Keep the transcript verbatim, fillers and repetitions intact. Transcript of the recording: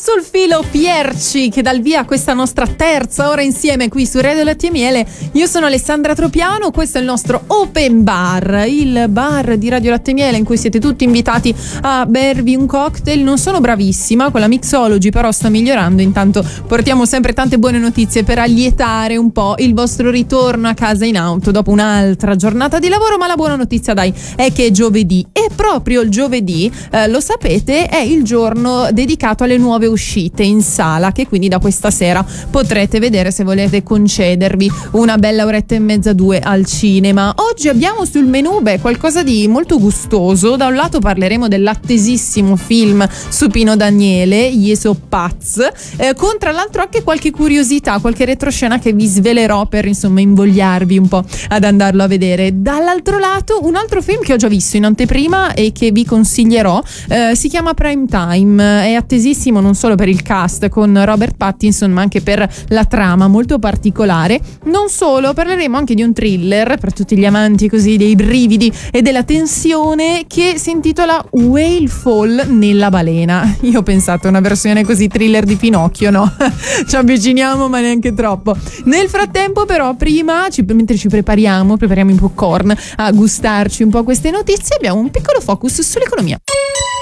sul filo Pierci che dà il via a questa nostra terza ora insieme qui su Radio Latte e Miele. Io sono Alessandra Tropiano, questo è il nostro Open Bar, il bar di Radio Latte e Miele in cui siete tutti invitati a bervi un cocktail. Non sono bravissima con la mixology, però sto migliorando, intanto portiamo sempre tante buone notizie per allietare un po' il vostro ritorno a casa in auto dopo un'altra giornata di lavoro. Ma la buona notizia, dai, è che è giovedì, e proprio il giovedì, eh, lo sapete, è il giorno dedicato alle nuove uscite in sala, che quindi da questa sera potrete vedere se volete concedervi una bella oretta e mezza, due al cinema. Oggi abbiamo sul menù beh, qualcosa di molto gustoso. Da un lato parleremo dell'attesissimo film su Pino Daniele, Gli Esoppaz, eh, con tra l'altro anche qualche curiosità, qualche retroscena che vi svelerò per insomma invogliarvi un po' ad andarlo a vedere. Dall'altro lato un altro film che ho già visto in anteprima e che vi consiglierò, eh, si chiama Prime Time, è attesissimo non solo per il cast con Robert Pattinson ma anche per la trama molto particolare. Non solo, parleremo anche di un thriller per tutti gli amanti così dei brividi e della tensione che si intitola Whale Fall nella balena. Io ho pensato a una versione così thriller di Pinocchio, no? Ci avviciniamo ma neanche troppo. Nel frattempo però prima, ci, mentre ci prepariamo, prepariamo i popcorn a gustarci un po' queste notizie, abbiamo un piccolo focus sull'economia.